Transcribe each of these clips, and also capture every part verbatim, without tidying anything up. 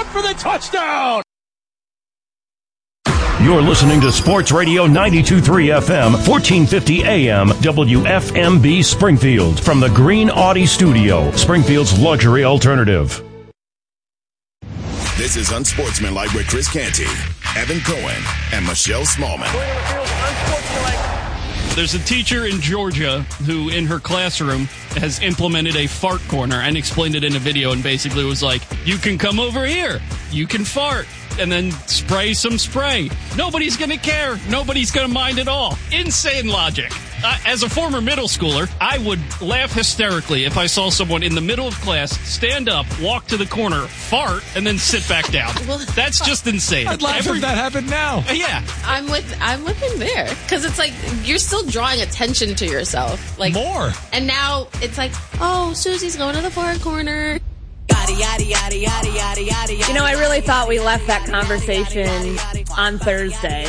for the touchdown. You're listening to Sports Radio ninety-two point three F M, fourteen fifty A M, W F M B Springfield. From the Green Audi Studio, Springfield's luxury alternative. This is Unsportsmanlike with Chris Canty, Evan Cohen, and Michelle Smallman. There's a teacher in Georgia who, in her classroom, has implemented a fart corner and explained it in a video and basically was like, you can come over here, you can fart, and then spray some spray. Nobody's going to care. Nobody's going to mind at all. Insane logic. Uh, as a former middle schooler, I would laugh hysterically if I saw someone in the middle of class stand up, walk to the corner, fart, and then sit back down. Well, That's just insane. I'd laugh Every, if that happened now. Uh, yeah. I'm with I'm with him there. Because it's like, you're still drawing attention to yourself. Like More. And now it's like, oh, Susie's going to the fart corner. You know, I really thought we left that conversation on Thursday.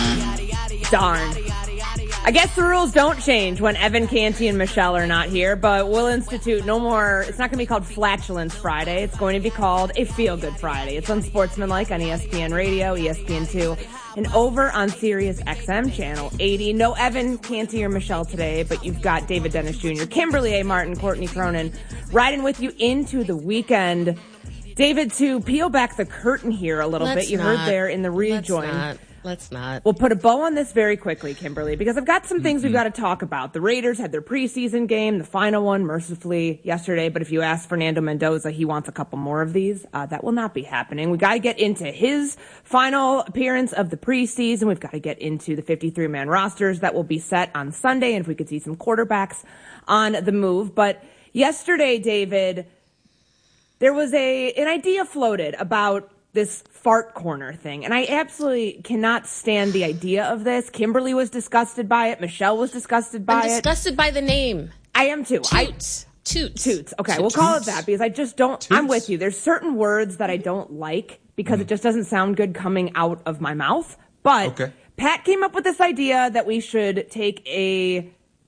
Darn. I guess the rules don't change when Evan Canty and Michelle are not here, but we'll institute no more. It's not going to be called Flatulence Friday. It's going to be called a Feel Good Friday. It's Unsportsmanlike on E S P N Radio, E S P N two, and over on Sirius X M Channel eighty. No Evan Canty or Michelle today, but you've got David Dennis Junior, Kimberly A. Martin, Courtney Cronin riding with you into the weekend. David, to peel back the curtain here a little Let's bit, you not. heard there in the rejoin. Let's not. Let's not. We'll put a bow on this very quickly, Kimberly, because I've got some things mm-hmm. we've got to talk about. The Raiders had their preseason game, the final one, mercifully, yesterday. But if you ask Fernando Mendoza, he wants a couple more of these. Uh, that will not be happening. We got to get into his final appearance of the preseason. We've got to get into the fifty-three man rosters that will be set on Sunday, and if we could see some quarterbacks on the move. But yesterday, David, there was a an idea floated about this fart corner thing. And I absolutely cannot stand the idea of this. Kimberly was disgusted by it. Michelle was disgusted by I'm it. disgusted by the name. I am too. Toots. I, Toots. Toots. Okay, Toots. we'll call it that because I just don't, Toots. I'm with you. There's certain words that I don't like because mm. it just doesn't sound good coming out of my mouth. But okay. Pat came up with this idea that we should take a,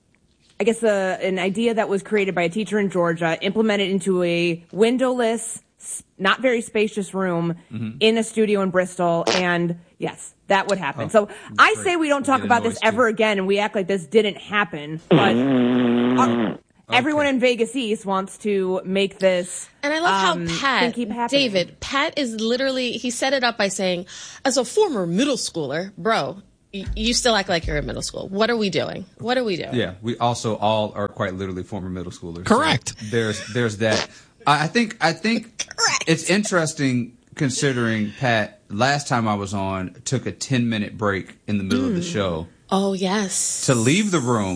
I guess a, an idea that was created by a teacher in Georgia, implement it into a windowless, not very spacious room mm-hmm. in a studio in Bristol, and yes, that would happen. Oh, so I say we don't talk about this ever too. again, and we act like this didn't happen, but uh, everyone okay. in Vegas East wants to make this. And I love um, how Pat, keep happening. David, Pat is literally, he set it up by saying, as a former middle schooler, bro, you still act like you're in middle school. What are we doing? What are we doing? Yeah, we also all are quite literally former middle schoolers. Correct. So there's there's that. I think I think Correct. It's interesting considering Pat last time I was on took a ten minute break in the middle mm. of the show. Oh yes. To leave the room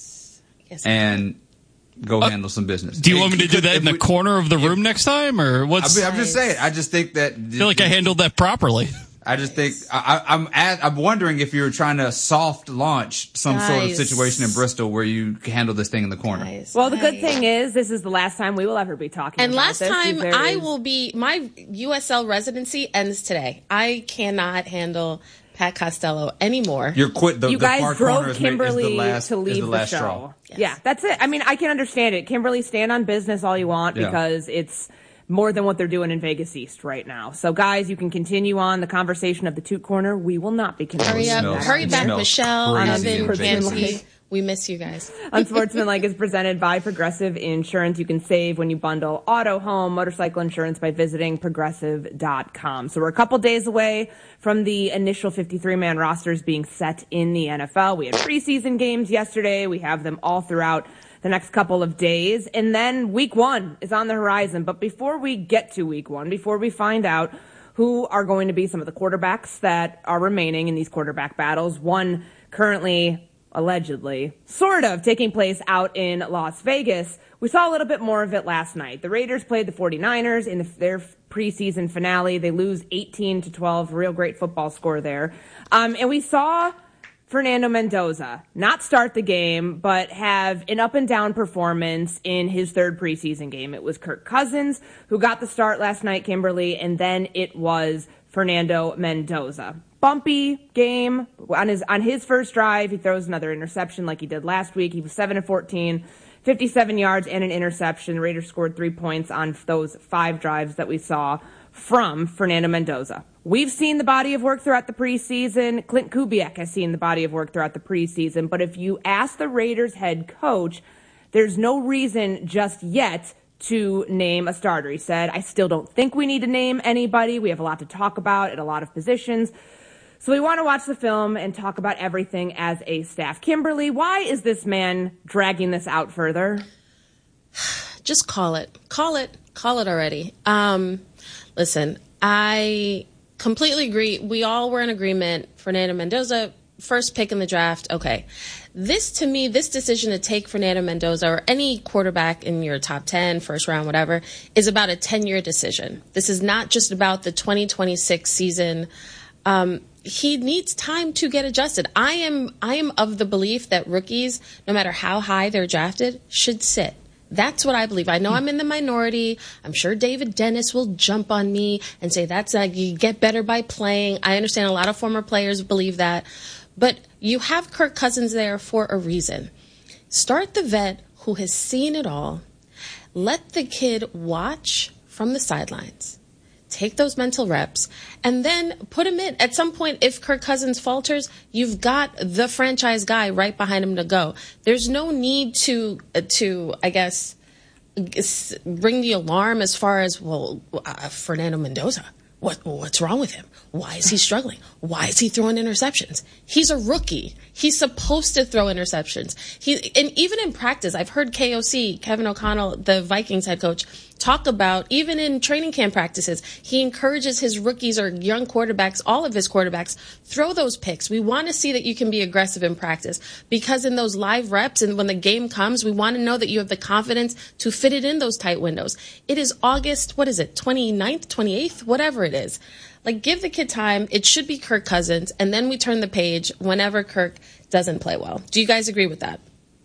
yes. and go uh, handle some business. Do you want me to do that in the we, corner of the room next time, or what's? I mean, I'm just saying. I just think that I feel like I handled that properly. I just think I, I'm at, I'm wondering if you're trying to soft launch some Guys. sort of situation in Bristol where you handle this thing in the corner. Guys. Well, the good thing is this is the last time we will ever be talking and about last this. time I is... will be, my U S L residency ends today. I cannot handle Pat Costello anymore. You're quit. The, you the guys drove Kimberly is the last, to leave the, the show. Straw. Yes. Yeah, that's it. I mean, I can understand it. Kimberly, stand on business all you want yeah. because it's more than what they're doing in Vegas East right now. So, guys, you can continue on the conversation of the Toot Corner. We will not be continuing. Hurry up. Smells, Hurry back, Michelle, Evan, Canty. We miss you guys. Unsportsmanlike is presented by Progressive Insurance. You can save when you bundle auto, home, motorcycle insurance by visiting progressive dot com. So we're a couple days away from the initial fifty-three man rosters being set in the N F L. We had preseason games yesterday. We have them all throughout the next couple of days. And then week one is on the horizon. But before we get to week one, before we find out who are going to be some of the quarterbacks that are remaining in these quarterback battles, one currently allegedly, sort of, taking place out in Las Vegas. We saw a little bit more of it last night. The Raiders played the forty-niners in the, their preseason finale. They lose eighteen to twelve, real great football score there. Um, and we saw Fernando Mendoza not start the game, but have an up-and-down performance in his third preseason game. It was Kirk Cousins who got the start last night, Kimberly, and then it was Fernando Mendoza. Bumpy game. On his on his first drive, he throws another interception like he did last week. He was seven of fourteen, fifty-seven yards and an interception. The Raiders scored three points on those five drives that we saw from Fernando Mendoza. We've seen the body of work throughout the preseason. Clint Kubiak has seen the body of work throughout the preseason. But if you ask the Raiders head coach, there's no reason just yet to name a starter. He said, I still don't think we need to name anybody. We have a lot to talk about at a lot of positions. So we want to watch the film and talk about everything as a staff. Kimberly, why is this man dragging this out further? Just call it. Call it. Call it already. Um, listen, I completely agree. We all were in agreement. Fernando Mendoza, first pick in the draft. Okay. This, to me, this decision to take Fernando Mendoza or any quarterback in your top ten, first round, whatever, is about a ten-year decision. This is not just about the twenty twenty-six season. Um, he needs time to get adjusted. I am, I am of the belief that rookies, no matter how high they're drafted, should sit. That's what I believe. I know I'm in the minority. I'm sure David Dennis will jump on me and say that's like you get better by playing. I understand a lot of former players believe that. But you have Kirk Cousins there for a reason. Start the vet who has seen it all. Let the kid watch from the sidelines. Take those mental reps and then put him in. At some point, if Kirk Cousins falters, you've got the franchise guy right behind him to go. There's no need to, to I guess, bring the alarm as far as, well, uh, Fernando Mendoza. What, what's wrong with him? Why is he struggling? Why is he throwing interceptions? He's a rookie. He's supposed to throw interceptions. He, and even in practice, I've heard K O C, Kevin O'Connell, the Vikings head coach, talk about, even in training camp practices, he encourages his rookies or young quarterbacks, all of his quarterbacks, throw those picks. We want to see that you can be aggressive in practice because in those live reps and when the game comes, we want to know that you have the confidence to fit it in those tight windows. It is August, what is it, twenty-ninth, twenty-eighth, whatever it is. Like, give the kid time. It should be Kirk Cousins, and then we turn the page whenever Kirk doesn't play well. Do you guys agree with that?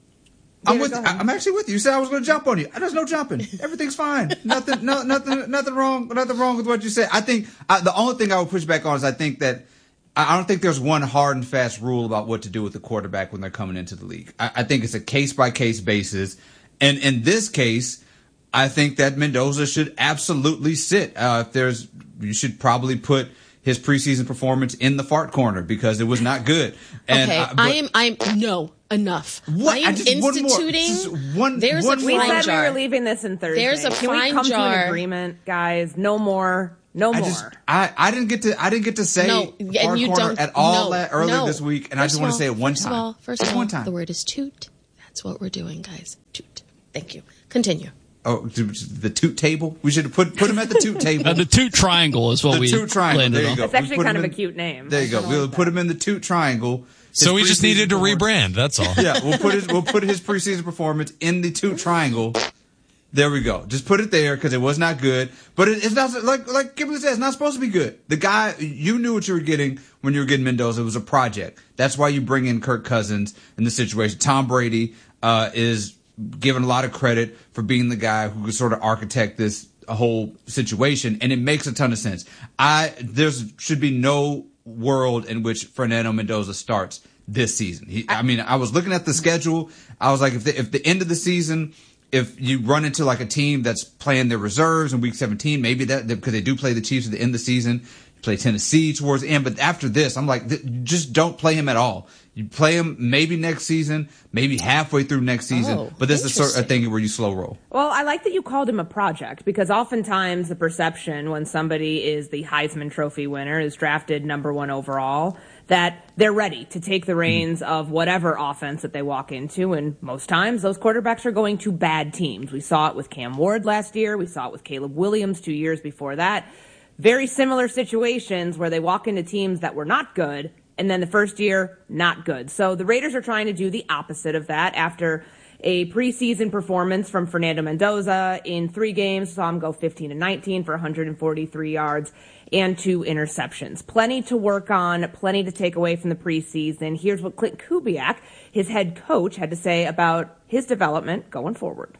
I'm with. I'm actually with you. You said I was going to jump on you. There's no jumping. Everything's fine. Nothing. No. Nothing. Nothing wrong. Nothing wrong with what you said. I think I, the only thing I would push back on is I think that I don't think there's one hard and fast rule about what to do with the quarterback when they're coming into the league. I, I think it's a case by case basis, and in this case, I think that Mendoza should absolutely sit. Uh, if there's, you should probably put his preseason performance in the fart corner because it was not good. And, okay, uh, but, I am. I'm no. Enough. What? I am I just, instituting. One more, one, there's one a we fine said jar. we were leaving this in Thursday. There's a Can fine we come jar. to an agreement, guys? No more. No I more. just, I, I didn't get to I didn't get to say No, and far you corner don't- at all no, that earlier no. this week, and I First just of want to all- say it one first time. Of all, first just of all, one time. the word is toot. That's what we're doing, guys. Toot. Thank you. Continue. Oh, the toot table. We should have put put him at the toot table. Uh, the toot triangle is what the we toot triangle. landed There you on. go. It's We actually put kind him of in- a cute name. There you go. I We'll like put that. him in the toot triangle. His So we just preseason needed to performance- rebrand. That's all. Yeah, we'll put his we'll put his preseason performance in the toot triangle. There we go. Just put it there because it was not good. But it, it's not like like Kimberly said. It's not supposed to be good. The guy, you knew what you were getting when you were getting Mendoza. It was a project. That's why you bring in Kirk Cousins in the situation. Tom Brady uh, is given a lot of credit for being the guy who could sort of architect this whole situation, and it makes a ton of sense. I there's should be no world in which Fernando Mendoza starts this season. He, I mean, I was looking at the schedule. I was like, if the, if the end of the season, if you run into like a team that's playing their reserves in week seventeen, maybe that because they do play the Chiefs at the end of the season, you play Tennessee towards the end. But after this, I'm like, th- just don't play him at all. You play him maybe next season, maybe halfway through next season. Oh, but this is the sort of interesting. thing where you slow roll. Well, I like that you called him a project because oftentimes the perception when somebody is the Heisman Trophy winner, is drafted number one overall, that they're ready to take the reins of whatever offense that they walk into. And most times those quarterbacks are going to bad teams. We saw it with Cam Ward last year. We saw it with Caleb Williams two years before that. Very similar situations where they walk into teams that were not good. And then the first year, not good. So the Raiders are trying to do the opposite of that after a preseason performance from Fernando Mendoza in three games. Saw him go fifteen and nineteen for one hundred forty-three yards and two interceptions. Plenty to work on, plenty to take away from the preseason. Here's what Clint Kubiak, his head coach, had to say about his development going forward.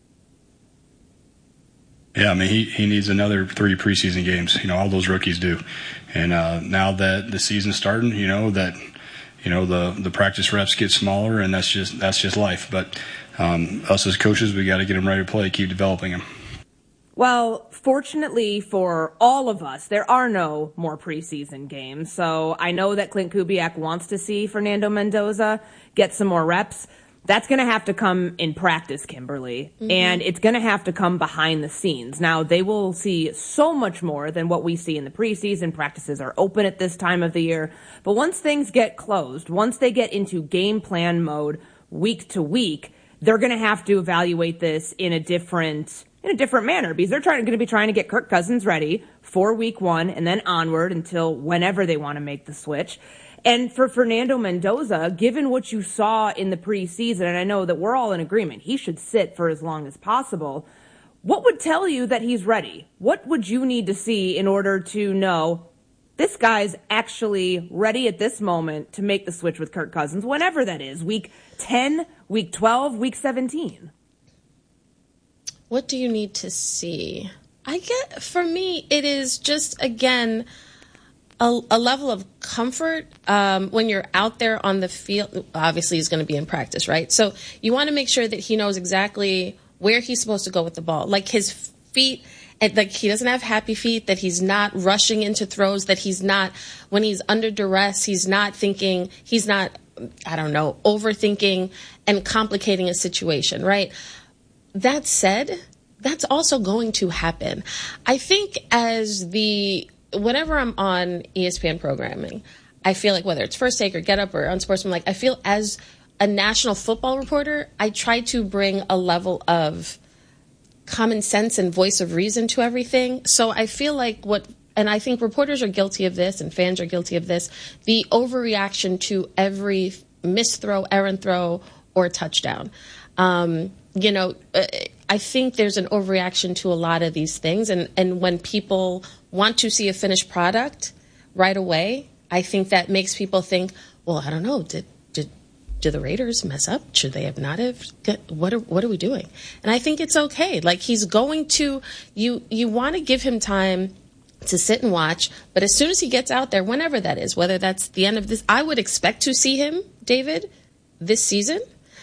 Yeah, I mean, he, he needs another three preseason games. You know, all those rookies do. And uh, now that the season's starting, you know, that, you know, the, the practice reps get smaller, and that's just that's just life. But um, us as coaches, we got to get him ready to play, keep developing him. Well, fortunately for all of us, there are no more preseason games. So I know that Clint Kubiak wants to see Fernando Mendoza get some more reps. That's going to have to come in practice, Kimberly, mm-hmm. and it's going to have to come behind the scenes. Now, they will see so much more than what we see in the preseason. Practices are open at this time of the year. But once things get closed, once they get into game plan mode week to week, they're going to have to evaluate this in a different in a different manner, because they're trying going to be trying to get Kirk Cousins ready for week one and then onward until whenever they want to make the switch. And for Fernando Mendoza, given what you saw in the preseason, and I know that we're all in agreement, he should sit for as long as possible. What would tell you that he's ready? What would you need to see in order to know this guy's actually ready at this moment to make the switch with Kirk Cousins, whenever that is, week ten, week twelve, week seventeen? What do you need to see? I get, for me, it is just, again, a, a level of comfort um, when you're out there on the field. Obviously, he's going to be in practice, right? So you want to make sure that he knows exactly where he's supposed to go with the ball. Like his feet, and like he doesn't have happy feet, that he's not rushing into throws, that he's not, when he's under duress, he's not thinking, he's not, I don't know, overthinking and complicating a situation, right? That said, that's also going to happen. I think as the, whenever I'm on E S P N programming, I feel like whether it's First Take or Get Up or Unsportsmanlike, I feel as a national football reporter, I try to bring a level of common sense and voice of reason to everything. So I feel like what, and I think reporters are guilty of this and fans are guilty of this, the overreaction to every missed throw, errant throw, or touchdown. Um, you know, I think there's an overreaction to a lot of these things. And, and when people want to see a finished product right away, I think that makes people think, well, I don't know, did did did the Raiders mess up? Should they have not have? What are, what are we doing? And I think it's okay. Like, he's going to, you, you want to give him time to sit and watch. But as soon as he gets out there, whenever that is, whether that's the end of this, I would expect to see him, David, this season.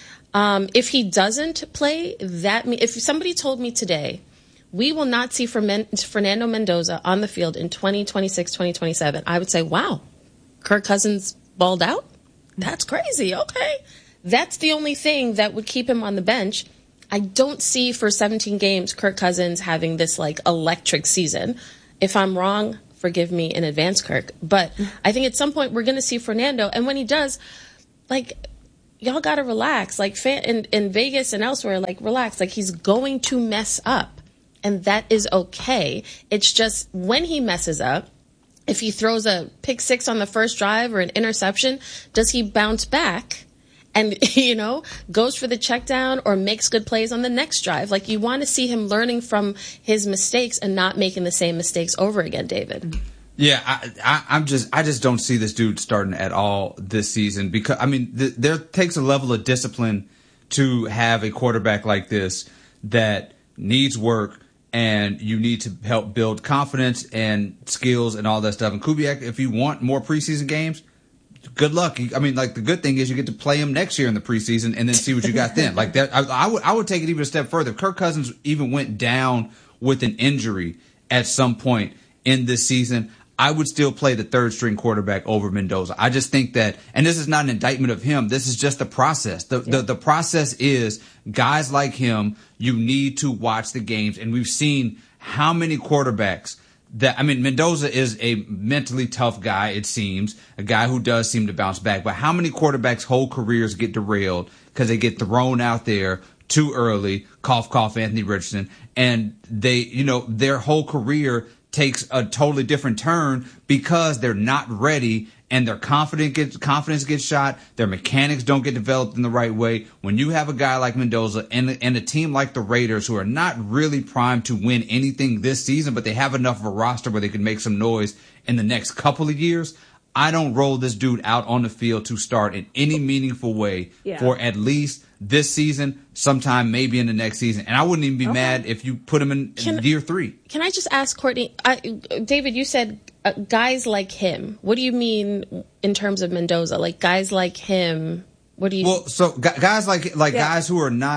Um, if he doesn't play, that me- if somebody told me today, we will not see Fernando Mendoza on the field in twenty twenty-six, twenty twenty-seven, I would say, wow, Kirk Cousins balled out? That's crazy. Okay. That's the only thing that would keep him on the bench. I don't see for seventeen games Kirk Cousins having this like electric season. If I'm wrong, forgive me in advance, Kirk. But I think at some point we're going to see Fernando. And when he does, like, y'all got to relax. Like, fan, in, in Vegas and elsewhere, like, relax. Like, he's going to mess up. And that is okay. It's just when he messes up, if he throws a pick six on the first drive or an interception, does he bounce back and, you know, goes for the check down or makes good plays on the next drive? Like, you want to see him learning from his mistakes and not making the same mistakes over again, David. Yeah, I, I, I'm just, I just don't see this dude starting at all this season because, I mean, th- there takes a level of discipline to have a quarterback like this that needs work. And you need to help build confidence and skills and all that stuff. And Kubiak, if you want more preseason games, good luck. I mean, like, the good thing is you get to play him next year in the preseason and then see what you got then. Like that, I, I would I would take it even a step further. If Kirk Cousins even went down with an injury at some point in this season, I would still play the third string quarterback over Mendoza. I just think that, and this is not an indictment of him. This is just the process. The, yeah. the, the process is guys like him, you need to watch the games. And we've seen how many quarterbacks that, I mean, Mendoza is a mentally tough guy, it seems, a guy who does seem to bounce back. But how many quarterbacks' whole careers get derailed because they get thrown out there too early, cough, cough, Anthony Richardson, and they, you know, their whole career takes a totally different turn because they're not ready and their confidence gets, confidence gets shot. Their mechanics don't get developed in the right way. When you have a guy like Mendoza and, and a team like the Raiders who are not really primed to win anything this season, but they have enough of a roster where they can make some noise in the next couple of years, I don't roll this dude out on the field to start in any meaningful way yeah. for at least this season, sometime maybe in the next season. And I wouldn't even be okay. mad if you put him in, in year three. Can I just ask, Courtney, I, David, you said uh, guys like him. What do you mean in terms of Mendoza? Like guys like him, what do you... Well, so guys like like yeah. guys who are not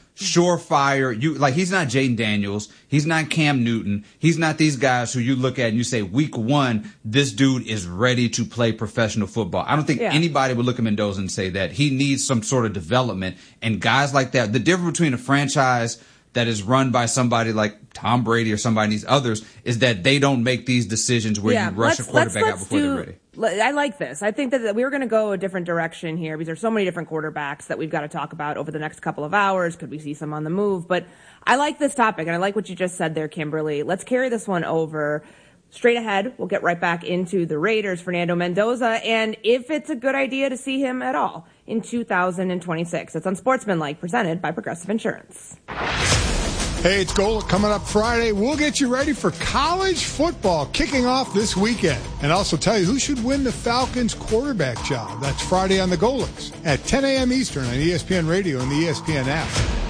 surefire. You like he's not Jaden Daniels. He's not Cam Newton. He's not these guys who you look at and you say, week one, this dude is ready to play professional football. I don't think yeah. anybody would look at Mendoza and say that. He needs some sort of development. And guys like that, the difference between a franchise that is run by somebody like Tom Brady or somebody in these others is that they don't make these decisions where yeah, you rush a quarterback out before do, they're ready. I like this. I think that we were going to go a different direction here because there's so many different quarterbacks that we've got to talk about over the next couple of hours. Could we see some on the move? But I like this topic, and I like what you just said there, Kimberly. Let's carry this one over. Straight ahead, we'll get right back into the Raiders, Fernando Mendoza, and if it's a good idea to see him at all in two thousand twenty-six. It's Unsportsmanlike, presented by Progressive Insurance. Hey, it's Golic coming up Friday. We'll get you ready for college football kicking off this weekend. And also tell you who should win the Falcons quarterback job. That's Friday on the Golics at ten a.m. Eastern on E S P N Radio and the E S P N app.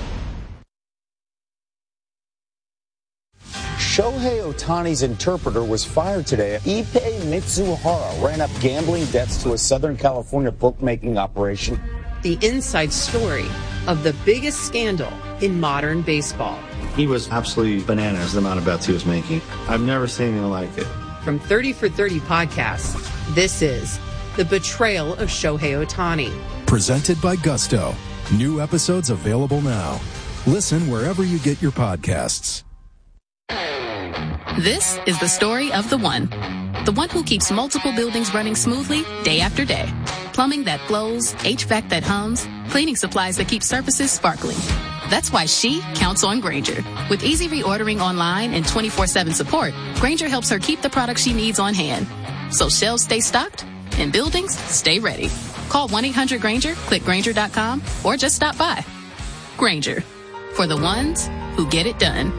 Shohei Ohtani's interpreter was fired today. Ippei Mitsuhara ran up gambling debts to a Southern California bookmaking operation. The inside story of the biggest scandal in modern baseball. He was absolutely bananas, the amount of bets he was making. I've never seen anything like it. From thirty for thirty podcasts, this is The Betrayal of Shohei Ohtani. Presented by Gusto. New episodes available now. Listen wherever you get your podcasts. This is the story of the one. The one who keeps multiple buildings running smoothly day after day. Plumbing that flows, H V A C that hums, cleaning supplies that keep surfaces sparkling. That's why she counts on Grainger. With easy reordering online and twenty-four seven support, Grainger helps her keep the products she needs on hand. So shelves stay stocked and buildings stay ready. Call one eight hundred Grainger, click Grainger dot com, or just stop by. Grainger, for the ones who get it done.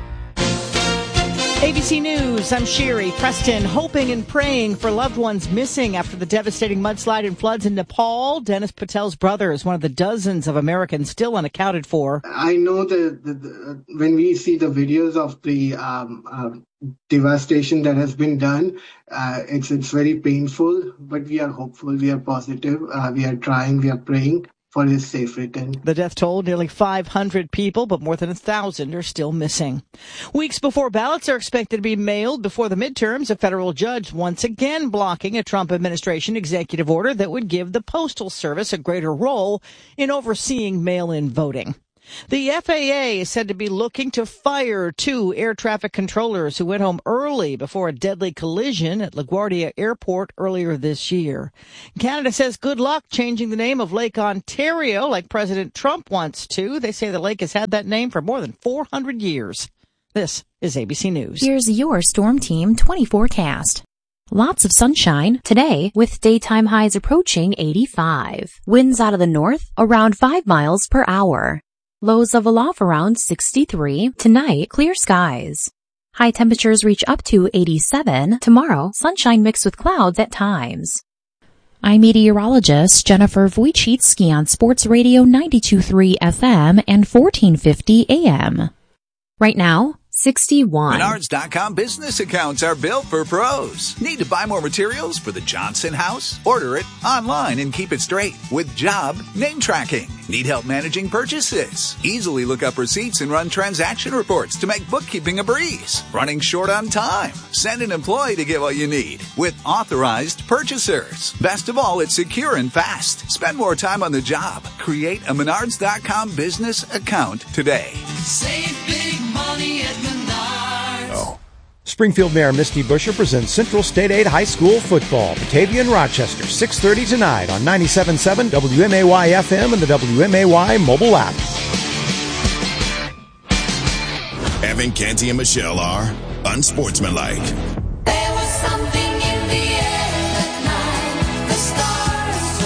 A B C News, I'm Sherry. Preston hoping and praying for loved ones missing after the devastating mudslide and floods in Nepal. Dennis Patel's brother is one of the dozens of Americans still unaccounted for. I know that the, the, when we see the videos of the um, uh, devastation that has been done, uh, it's, it's very painful, but we are hopeful, we are positive, uh, we are trying, we are praying for his safe return. The death toll, nearly five hundred people, but more than one thousand are still missing. Weeks before ballots are expected to be mailed before the midterms, a federal judge once again blocking a Trump administration executive order that would give the Postal Service a greater role in overseeing mail-in voting. The F A A is said to be looking to fire two air traffic controllers who went home early before a deadly collision at LaGuardia Airport earlier this year. Canada says good luck changing the name of Lake Ontario like President Trump wants to. They say the lake has had that name for more than four hundred years. This is A B C News. Here's your Storm Team twenty forecast. Lots of sunshine today with daytime highs approaching eighty-five. Winds out of the north around five miles per hour. Lows level off around sixty-three. Tonight, clear skies. High temperatures reach up to eighty-seven. Tomorrow, sunshine mixed with clouds at times. I'm meteorologist Jennifer Wojcicki on Sports Radio ninety-two point three F M and fourteen fifty A M. Right now, sixty-one. Menards dot com business accounts are built for pros. Need to buy more materials for the Johnson house? Order it online and keep it straight with job name tracking. Need help managing purchases? Easily look up receipts and run transaction reports to make bookkeeping a breeze. Running short on time? Send an employee to get what you need with authorized purchasers. Best of all, it's secure and fast. Spend more time on the job. Create a Menards dot com business account today. Save big money at Menards. Oh. Springfield Mayor Misty Buscher presents Central State Aid High School football. Batavia and Rochester, six thirty tonight on ninety-seven point seven W M A Y F M and the W M A Y mobile app. Evan, Canty, and Michelle are unsportsmanlike. There was something in the air that night. The stars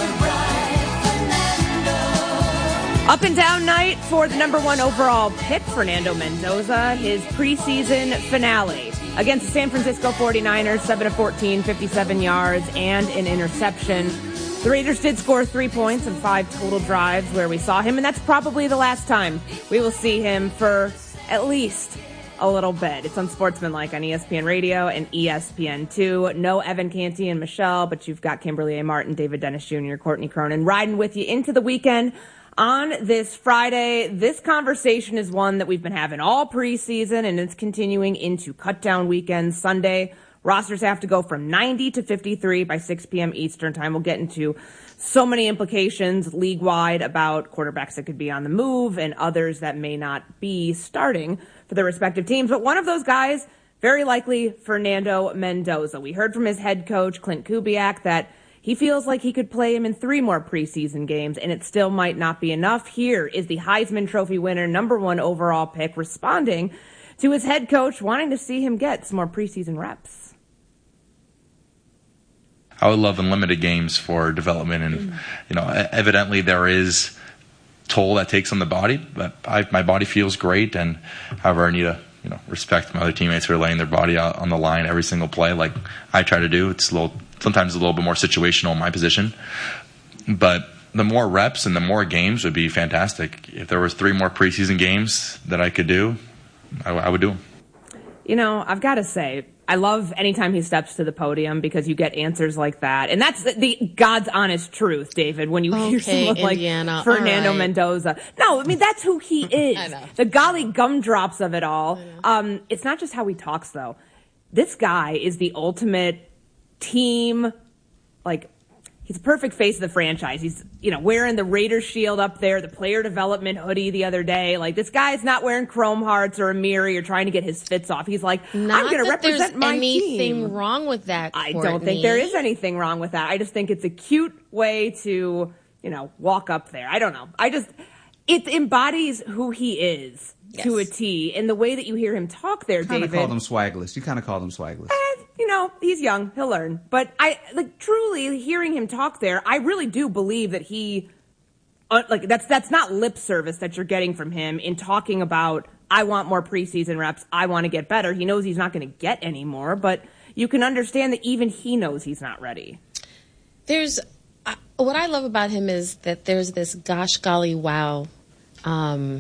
were bright. Fernando. Up and down night for the number one overall pick, Fernando Mendoza, his preseason finale against the San Francisco forty-niners, seven of fourteen, fifty-seven yards, and an interception. The Raiders did score three points in five total drives where we saw him, and that's probably the last time we will see him for at least a little bit. It's Unsportsmanlike on E S P N Radio and E S P N two. No Evan Canty and Michelle, but you've got Kimberly A. Martin, David Dennis Junior, Courtney Cronin riding with you into the weekend On this Friday, this conversation is one that we've been having all preseason, and it's continuing into cutdown weekend. Sunday, rosters have to go from ninety to fifty-three by six p.m. Eastern time. We'll get into so many implications league-wide about quarterbacks that could be on the move and others that may not be starting for their respective teams. But one of those guys, very likely Fernando Mendoza. We heard from his head coach, Clint Kubiak, that he feels like he could play him in three more preseason games, and it still might not be enough. Here is the Heisman Trophy winner, number one overall pick, responding to his head coach wanting to see him get some more preseason reps. I would love unlimited games for development, and mm. you know, evidently there is toll that takes on the body, but I, my body feels great, and however I need to you know respect my other teammates who are laying their body out on the line every single play, like I try to do. It's a little. Sometimes a little bit more situational in my position. But the more reps and the more games would be fantastic. If there was three more preseason games that I could do, I, I would do them. You know, I've got to say, I love anytime he steps to the podium because you get answers like that. And that's the, the God's honest truth, David, when you okay, hear someone Indiana. like Fernando right. Mendoza. No, I mean, that's who he is. I know. The golly gumdrops of it all. Um, it's not just how he talks, though. This guy is the ultimate team, like, he's a perfect face of the franchise. He's, you know, wearing the Raiders shield up there, the player development hoodie the other day. Like, this guy's not wearing chrome hearts or a Miri or trying to get his fits off. He's like, not I'm going to represent there's my anything team. Wrong with that, Courtney. I don't think there is anything wrong with that. I just think it's a cute way to, you know, walk up there. I don't know. I just, it embodies who he is. Yes. To a T, and the way that you hear him talk there, you kinda David. You called him swagless. You kind of called him swagless. Eh, you know, he's young. He'll learn. But I, like, truly hearing him talk there, I really do believe that he, uh, like, that's that's not lip service that you're getting from him in talking about, I want more preseason reps, I want to get better. He knows he's not going to get any more, but you can understand that even he knows he's not ready. There's, uh, what I love about him is that there's this gosh golly wow, um,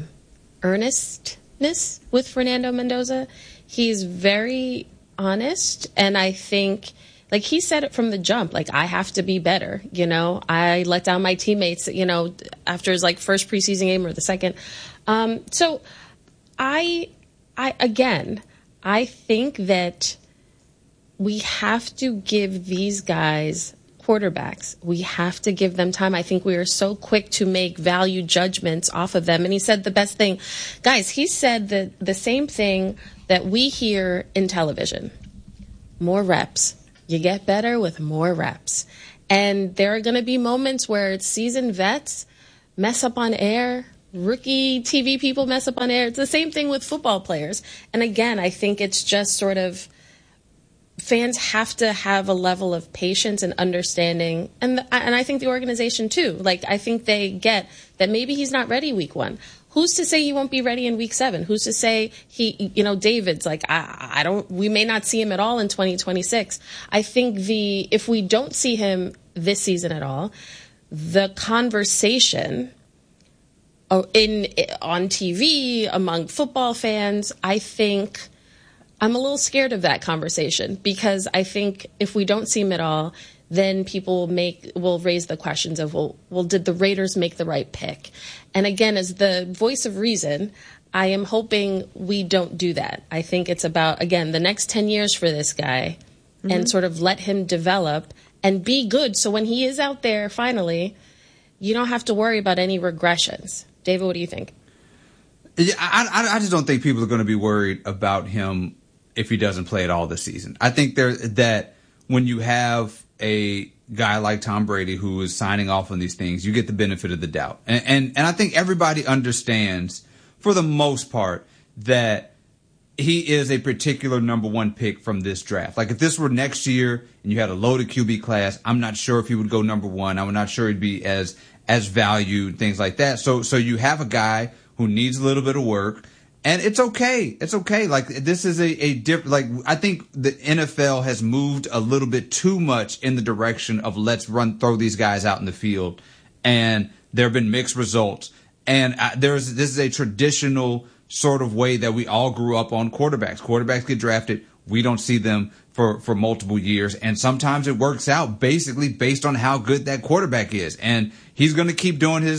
earnestness with Fernando Mendoza. He's very honest, and I think, like, he said it from the jump, like, I have to be better, you know, I let down my teammates, you know, after his, like, first preseason game or the second. Um, so I, I, again, I think that we have to give these guys quarterbacks. We have to give them time. I think we are so quick to make value judgments off of them. And he said the best thing, guys, he said the, the same thing that we hear in television. More reps. You get better with more reps. And there are going to be moments where it's seasoned vets mess up on air. Rookie T V people mess up on air. It's the same thing with football players. And again, I think it's just sort of, fans have to have a level of patience and understanding, and the, and I think the organization too. Like, I think they get that maybe he's not ready week one. Who's to say he won't be ready in week seven? Who's to say he, you know, David's like, I, I don't, we may not see him at all in twenty twenty-six. I think the, if we don't see him this season at all, the conversation in, on T V among football fans, I think, I'm a little scared of that conversation, because I think if we don't see him at all, then people will make will raise the questions of, well, well, did the Raiders make the right pick? And again, as the voice of reason, I am hoping we don't do that. I think it's about, again, the next ten years for this guy, mm-hmm. and sort of let him develop and be good. So when he is out there finally, you don't have to worry about any regressions. David, what do you think? Yeah, I, I just don't think people are going to be worried about him if he doesn't play at all this season. I think there that when you have a guy like Tom Brady who is signing off on these things, you get the benefit of the doubt. And, and, and I think everybody understands, for the most part, that he is a particular number one pick from this draft. Like, if this were next year and you had a loaded Q B class, I'm not sure if he would go number one. I'm not sure he'd be as as valued, things like that. So so you have a guy who needs a little bit of work. And it's okay. It's okay. Like, this is a, a different, like, I think the N F L has moved a little bit too much in the direction of let's run, throw these guys out in the field. And there have been mixed results. And uh, there's, this is a traditional sort of way that we all grew up on quarterbacks. Quarterbacks get drafted. We don't see them for, for multiple years. And sometimes it works out basically based on how good that quarterback is. And he's going to keep doing his,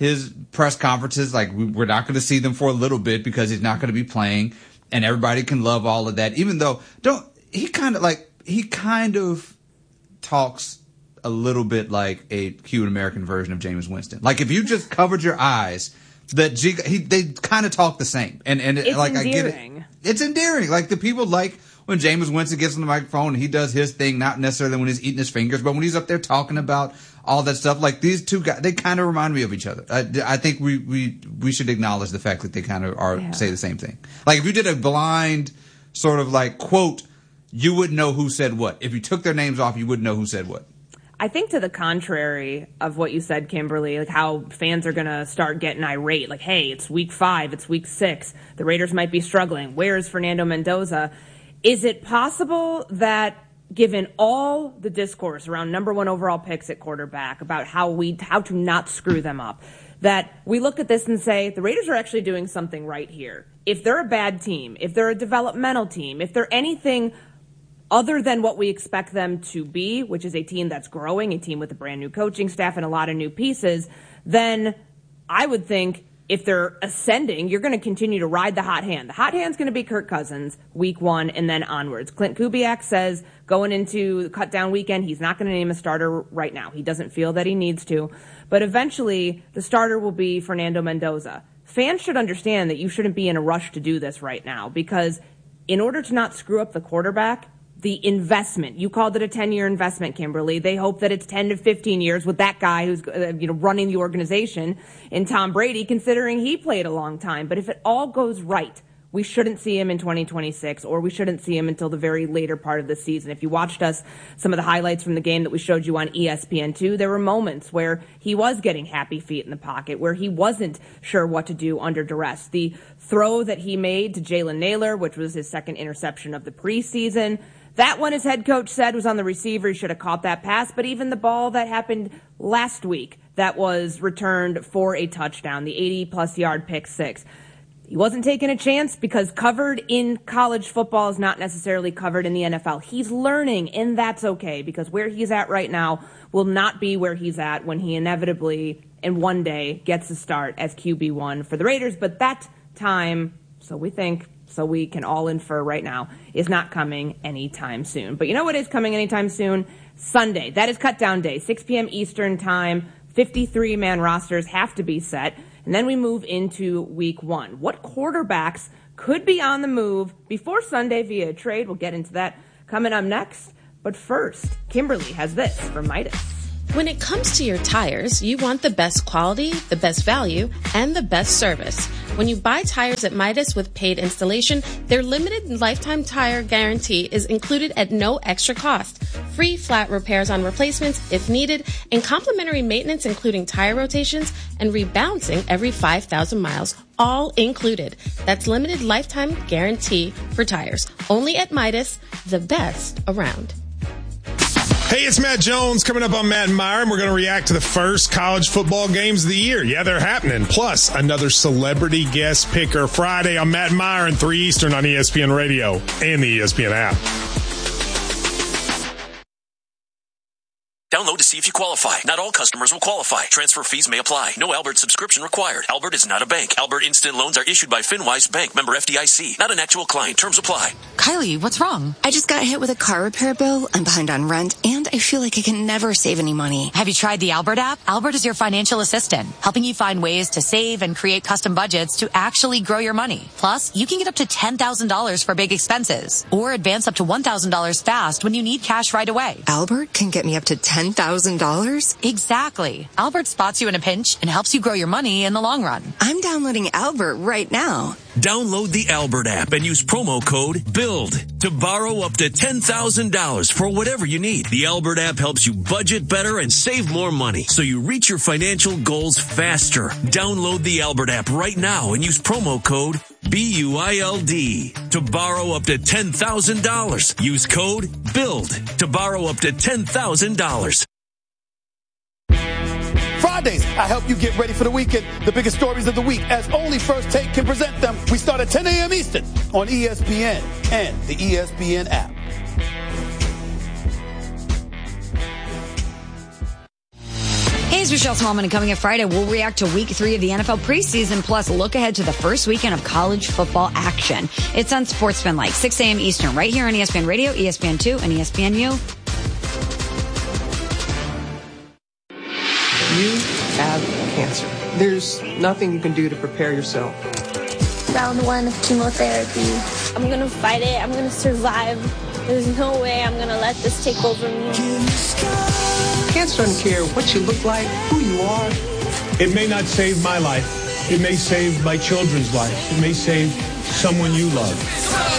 his press conferences. Like, we, we're not going to see them for a little bit because he's not going to be playing, and everybody can love all of that. Even though, don't he kind of like he kind of talks a little bit like a cute American version of Jameis Winston. Like, if you just covered your eyes, that G, he, they kind of talk the same. And and it's like endearing. I get it, it's endearing. Like, the people like when Jameis Winston gets on the microphone and he does his thing, not necessarily when he's eating his fingers, but when he's up there talking about all that stuff. Like, these two guys, they kind of remind me of each other. I, I think we, we we should acknowledge the fact that they kind of are yeah. say the same thing. Like, if you did a blind sort of like quote, you wouldn't know who said what. If you took their names off, you wouldn't know who said what. I think to the contrary of what you said, Kimberly, like how fans are going to start getting irate. Like, hey, it's week five, it's week six. The Raiders might be struggling. Where is Fernando Mendoza? Is it possible that, given all the discourse around number one overall picks at quarterback, about how we how to not screw them up, that we look at this and say the Raiders are actually doing something right here? If they're a bad team, if they're a developmental team, if they're anything other than what we expect them to be, which is a team that's growing, a team with a brand new coaching staff and a lot of new pieces, then I would think if they're ascending, you're going to continue to ride the hot hand. The hot hand's going to be Kirk Cousins week one and then onwards. Clint Kubiak says going into the cut down weekend, he's not going to name a starter right now. He doesn't feel that he needs to. But eventually, the starter will be Fernando Mendoza. Fans should understand that you shouldn't be in a rush to do this right now, because in order to not screw up the quarterback, the investment, you called it a ten-year investment, Kimberly. They hope that it's ten to fifteen years with that guy who's uh, you know running the organization in Tom Brady, considering he played a long time. But if it all goes right, we shouldn't see him in twenty twenty-six, or we shouldn't see him until the very later part of the season. If you watched us, some of the highlights from the game that we showed you on E S P N two, there were moments where he was getting happy feet in the pocket, where he wasn't sure what to do under duress. The throw that he made to Jalen Naylor, which was his second interception of the preseason, that one, his head coach said, was on the receiver. He should have caught that pass. But even the ball that happened last week that was returned for a touchdown, the eighty-plus yard pick six, he wasn't taking a chance, because covered in college football is not necessarily covered in the N F L. He's learning, and that's okay, because where he's at right now will not be where he's at when he inevitably, in one day, gets to start as Q B one for the Raiders. But that time, so we think, so we can all infer right now, is not coming anytime soon. But you know what is coming anytime soon? Sunday. That is cut down day, six p.m. Eastern time. fifty-three man rosters have to be set. And then we move into week one. What quarterbacks could be on the move before Sunday via a trade? We'll get into that coming up next. But first, Kimberly has this from Midas. When it comes to your tires, you want the best quality, the best value, and the best service. When you buy tires at Midas with paid installation, their limited lifetime tire guarantee is included at no extra cost. Free flat repairs on replacements if needed, and complimentary maintenance including tire rotations and rebalancing every five thousand miles, all included. That's limited lifetime guarantee for tires. Only at Midas, the best around. Hey, it's Matt Jones coming up on Matt and Meyer, and we're going to react to the first college football games of the year. Yeah, they're happening. Plus, another celebrity guest picker Friday on Matt and Meyer and three Eastern on E S P N Radio and the E S P N app. Download to see if you qualify. Not all customers will qualify. Transfer fees may apply. No Albert subscription required. Albert is not a bank. Albert Instant Loans are issued by FinWise Bank, member F D I C. Not an actual client. Terms apply. Kylie, what's wrong? I just got hit with a car repair bill. I'm behind on rent, and I feel like I can never save any money. Have you tried the Albert app? Albert is your financial assistant, helping you find ways to save and create custom budgets to actually grow your money. Plus, you can get up to ten thousand dollars for big expenses, or advance up to one thousand dollars fast when you need cash right away. Albert can get me up to ten thousand dollars? Exactly. Albert spots you in a pinch and helps you grow your money in the long run. I'm downloading Albert right now. Download the Albert app and use promo code BUILD to borrow up to ten thousand dollars for whatever you need. The Albert app helps you budget better and save more money, so you reach your financial goals faster. Download the Albert app right now and use promo code B U I L D to borrow up to ten thousand dollars. Use code BUILD to borrow up to ten thousand dollars. Fridays, I help you get ready for the weekend. The biggest stories of the week, as only First Take can present them. We start at ten a.m. Eastern on E S P N and the E S P N app. Hey, Hey, it's Michelle Smallman, and coming up Friday, we'll react to week three of the N F L preseason, plus look ahead to the first weekend of college football action. It's on Sportsman Like, six a.m. Eastern, right here on E S P N Radio, E S P N two, and E S P N U. You have cancer. There's nothing you can do to prepare yourself. Round one of chemotherapy. I'm gonna fight it. I'm gonna survive. There's no way I'm gonna let this take over me. Cancer doesn't care what you look like, who you are. It may not save my life. It may save my children's life. It may save someone you love.